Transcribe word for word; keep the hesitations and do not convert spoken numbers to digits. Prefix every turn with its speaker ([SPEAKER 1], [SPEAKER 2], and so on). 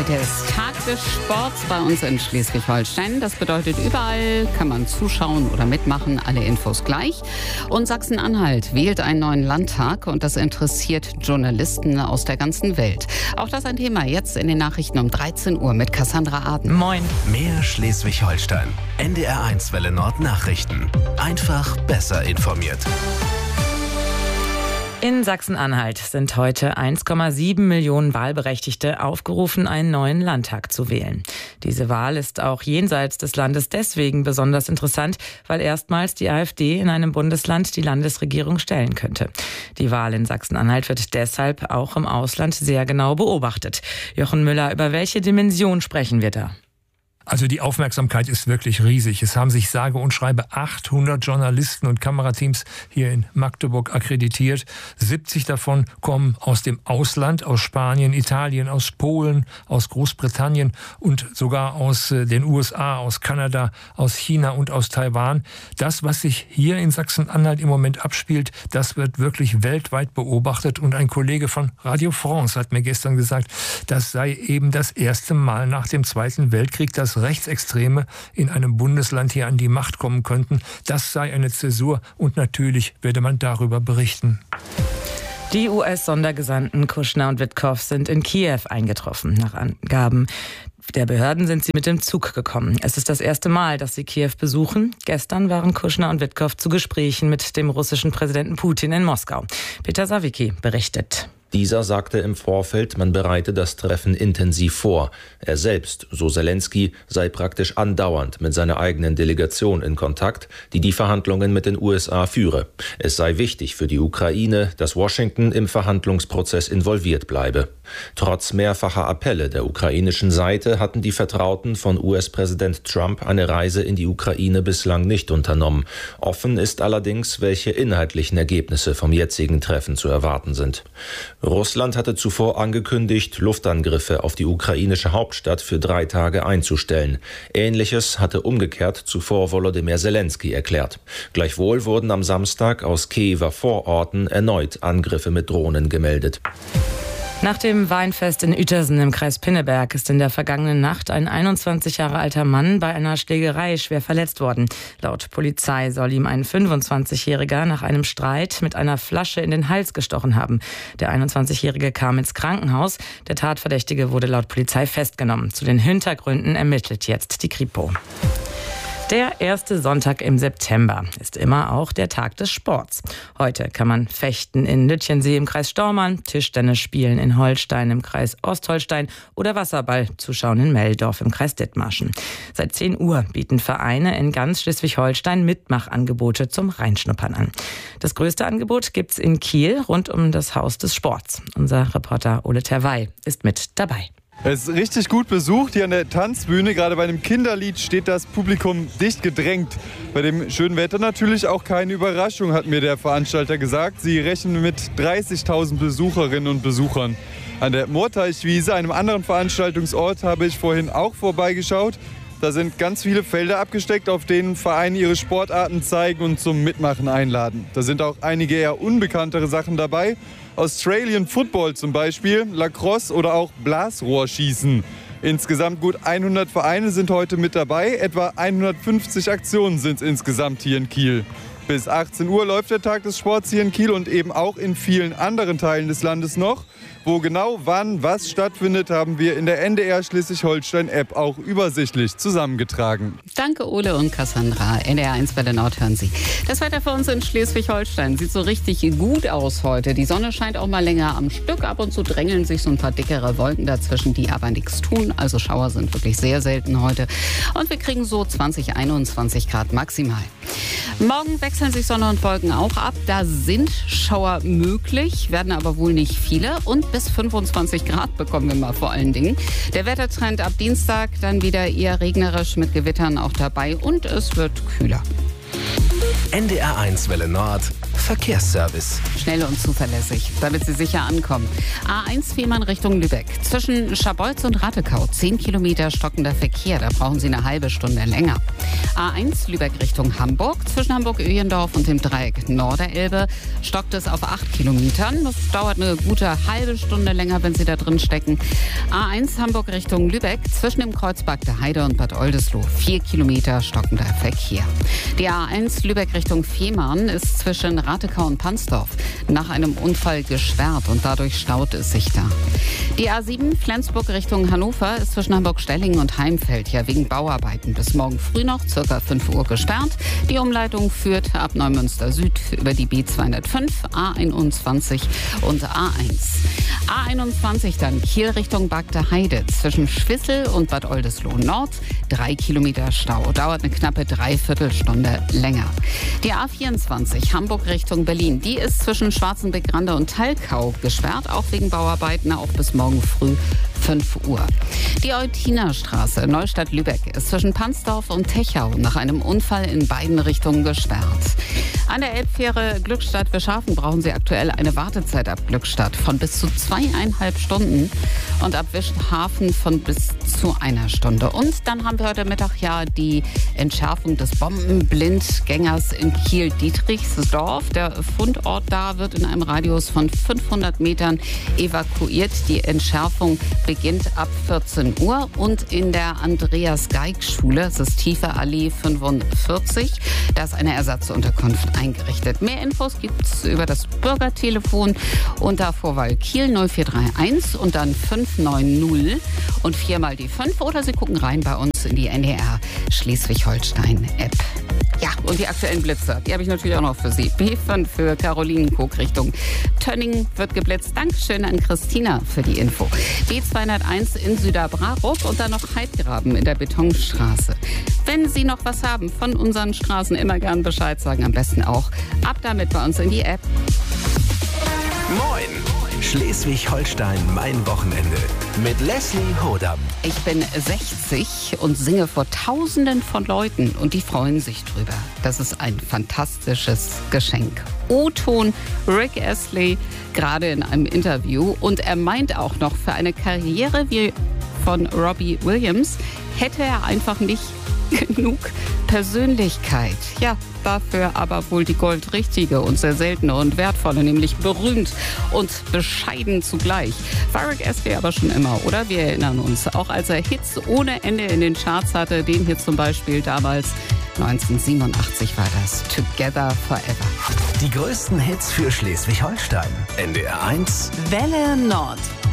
[SPEAKER 1] Heute ist Tag des Sports bei uns in Schleswig-Holstein. Das bedeutet, überall kann man zuschauen oder mitmachen, alle Infos gleich. Und Sachsen-Anhalt wählt einen neuen Landtag und das interessiert Journalisten aus der ganzen Welt. Auch das ein Thema jetzt in den Nachrichten um dreizehn Uhr mit Cassandra Aden.
[SPEAKER 2] Moin. Mehr Schleswig-Holstein. N D R eins Welle Nord Nachrichten. Einfach besser informiert.
[SPEAKER 3] In Sachsen-Anhalt sind heute eins Komma sieben Millionen Wahlberechtigte aufgerufen, einen neuen Landtag zu wählen. Diese Wahl ist auch jenseits des Landes deswegen besonders interessant, weil erstmals die AfD in einem Bundesland die Landesregierung stellen könnte. Die Wahl in Sachsen-Anhalt wird deshalb auch im Ausland sehr genau beobachtet. Jochen Müller, über welche Dimension sprechen wir da?
[SPEAKER 4] Also die Aufmerksamkeit ist wirklich riesig. Es haben sich sage und schreibe achthundert Journalisten und Kamerateams hier in Magdeburg akkreditiert. siebzig davon kommen aus dem Ausland, aus Spanien, Italien, aus Polen, aus Großbritannien und sogar aus den U S A, aus Kanada, aus China und aus Taiwan. Das, was sich hier in Sachsen-Anhalt im Moment abspielt, das wird wirklich weltweit beobachtet. Und ein Kollege von Radio France hat mir gestern gesagt, das sei eben das erste Mal nach dem Zweiten Weltkrieg, dass Rechtsextreme in einem Bundesland hier an die Macht kommen könnten. Das sei eine Zäsur und natürlich werde man darüber berichten.
[SPEAKER 3] Die U S-Sondergesandten Kushner und Witkow sind in Kiew eingetroffen. Nach Angaben der Behörden sind sie mit dem Zug gekommen. Es ist das erste Mal, dass sie Kiew besuchen. Gestern waren Kushner und Witkow zu Gesprächen mit dem russischen Präsidenten Putin in Moskau. Peter Sawicki berichtet.
[SPEAKER 5] Dieser sagte im Vorfeld, man bereite das Treffen intensiv vor. Er selbst, so Zelensky, sei praktisch andauernd mit seiner eigenen Delegation in Kontakt, die die Verhandlungen mit den U S A führe. Es sei wichtig für die Ukraine, dass Washington im Verhandlungsprozess involviert bleibe. Trotz mehrfacher Appelle der ukrainischen Seite hatten die Vertrauten von U S-Präsident Trump eine Reise in die Ukraine bislang nicht unternommen. Offen ist allerdings, welche inhaltlichen Ergebnisse vom jetzigen Treffen zu erwarten sind. Russland hatte zuvor angekündigt, Luftangriffe auf die ukrainische Hauptstadt für drei Tage einzustellen. Ähnliches hatte umgekehrt zuvor Volodymyr Zelensky erklärt. Gleichwohl wurden am Samstag aus Kiewer Vororten erneut Angriffe mit Drohnen gemeldet.
[SPEAKER 3] Nach dem Weinfest in Uetersen im Kreis Pinneberg ist in der vergangenen Nacht ein einundzwanzig Jahre alter Mann bei einer Schlägerei schwer verletzt worden. Laut Polizei soll ihm ein fünfundzwanzigjähriger nach einem Streit mit einer Flasche in den Hals gestochen haben. Der einundzwanzigjährige kam ins Krankenhaus. Der Tatverdächtige wurde laut Polizei festgenommen. Zu den Hintergründen ermittelt jetzt die Kripo. Der erste Sonntag im September ist immer auch der Tag des Sports. Heute kann man fechten in Lütjensee im Kreis Stormarn, Tischtennis spielen in Holstein im Kreis Ostholstein oder Wasserball zuschauen in Meldorf im Kreis Dithmarschen. Seit zehn Uhr bieten Vereine in ganz Schleswig-Holstein Mitmachangebote zum Reinschnuppern an. Das größte Angebot gibt's in Kiel rund um das Haus des Sports. Unser Reporter Ole Terwey ist mit dabei.
[SPEAKER 6] Es ist richtig gut besucht hier an der Tanzbühne. Gerade bei einem Kinderlied steht das Publikum dicht gedrängt. Bei dem schönen Wetter natürlich auch keine Überraschung, hat mir der Veranstalter gesagt. Sie rechnen mit dreißigtausend Besucherinnen und Besuchern. An der Moorteichwiese, einem anderen Veranstaltungsort, habe ich vorhin auch vorbeigeschaut. Da sind ganz viele Felder abgesteckt, auf denen Vereine ihre Sportarten zeigen und zum Mitmachen einladen. Da sind auch einige eher unbekanntere Sachen dabei. Australian Football zum Beispiel, Lacrosse oder auch Blasrohrschießen. Insgesamt gut hundert Vereine sind heute mit dabei. Etwa hundertfünfzig Aktionen sind es insgesamt hier in Kiel. Bis achtzehn Uhr läuft der Tag des Sports hier in Kiel und eben auch in vielen anderen Teilen des Landes noch. Wo genau, wann, was stattfindet, haben wir in der N D R Schleswig-Holstein-App auch übersichtlich zusammengetragen.
[SPEAKER 1] Danke Ole und Cassandra. N D R eins Welle Nord hören Sie. Das Wetter für uns in Schleswig-Holstein sieht so richtig gut aus heute. Die Sonne scheint auch mal länger am Stück. Ab und zu drängeln sich so ein paar dickere Wolken dazwischen, die aber nichts tun. Also Schauer sind wirklich sehr selten heute. Und wir kriegen so zwanzig, einundzwanzig Grad maximal. Morgen wechseln sich Sonne und Wolken auch ab. Da sind Schauer möglich, werden aber wohl nicht viele. Und bis fünfundzwanzig Grad bekommen wir mal vor allen Dingen. Der Wettertrend ab Dienstag dann wieder eher regnerisch mit Gewittern auch dabei und es wird kühler.
[SPEAKER 2] N D R eins Welle Nord Verkehrsservice.
[SPEAKER 1] Schnell und zuverlässig, damit Sie sicher ankommen. A eins Fehmarn Richtung Lübeck. Zwischen Schabolz und Rattekau zehn Kilometer stockender Verkehr. Da brauchen Sie eine halbe Stunde länger. A eins Lübeck Richtung Hamburg. Zwischen Hamburg-Öhlendorf und dem Dreieck Norderelbe stockt es auf acht Kilometern. Das dauert eine gute halbe Stunde länger, wenn Sie da drin stecken. A eins Hamburg Richtung Lübeck. Zwischen dem Kreuz Bagde Heide und Bad Oldesloe vier Kilometer stockender Verkehr. Die A eins Lübeck Richtung Fehmarn ist zwischen Rattekau und Pansdorf nach einem Unfall gesperrt und dadurch staut es sich da. Die A sieben Flensburg Richtung Hannover ist zwischen Hamburg-Stellingen und Heimfeld ja wegen Bauarbeiten bis morgen früh noch circa fünf Uhr gesperrt. Die Umleitung führt ab Neumünster Süd über die B zweihundertfünf, A einundzwanzig und A eins. A einundzwanzig dann Kiel Richtung Bagde Heide zwischen Schwissel und Bad Oldesloe Nord. Drei Kilometer Stau, dauert eine knappe Dreiviertelstunde länger. Die A vierundzwanzig Hamburg Richtung Berlin, die ist zwischen Schwarzenbeck-Grande und Talkau gesperrt, auch wegen Bauarbeiten, auch bis morgen früh fünf Uhr. Die Eutinerstraße Neustadt-Lübeck ist zwischen Pansdorf und Techau nach einem Unfall in beiden Richtungen gesperrt. An der Elbfähre Glückstadt-Wischhafen brauchen Sie aktuell eine Wartezeit ab Glückstadt von bis zu zweieinhalb Stunden und ab Wischhafen von bis zu einer Stunde. Und dann haben wir heute Mittag ja die Entschärfung des Bombenblindgängers in Kiel-Dietrichsdorf. Der Fundort da wird in einem Radius von fünfhundert Metern evakuiert. Die Entschärfung beginnt ab vierzehn Uhr und in der Andreas-Geig-Schule, das ist Tiefe Allee fünfundvierzig, da ist eine Ersatzunterkunft eingerichtet. Mehr Infos gibt es über das Bürgertelefon unter Vorwahl Kiel null vier drei eins und dann fünf neun null und viermal die fünf oder Sie gucken rein bei uns in die N D R Schleswig-Holstein-App. Ja, und die aktuellen Blitzer, die habe ich natürlich auch noch für Sie. B fünf für Karolinenkoog Richtung Tönning wird geblitzt. Dankeschön an Christina für die Info. B zweihunderteins in Süderbrarup und dann noch Heidgraben in der Betonstraße. Wenn Sie noch was haben von unseren Straßen, immer gern Bescheid sagen. Am besten auch ab damit bei uns in die App.
[SPEAKER 2] Moin! Schleswig-Holstein, mein Wochenende. Mit Leslie Hodam.
[SPEAKER 1] Ich bin sechzig und singe vor Tausenden von Leuten und die freuen sich drüber. Das ist ein fantastisches Geschenk. O-Ton Rick Astley gerade in einem Interview und er meint auch noch, für eine Karriere wie von Robbie Williams hätte er einfach nicht genug Persönlichkeit. Ja, dafür aber wohl die goldrichtige und sehr seltene und wertvolle, nämlich berühmt und bescheiden zugleich. War Rick Astley aber schon immer, oder? Wir erinnern uns, auch als er Hits ohne Ende in den Charts hatte, den hier zum Beispiel damals neunzehnhundertsiebenundachtzig war das Together Forever.
[SPEAKER 2] Die größten Hits für Schleswig-Holstein. N D R eins
[SPEAKER 1] Welle Nord.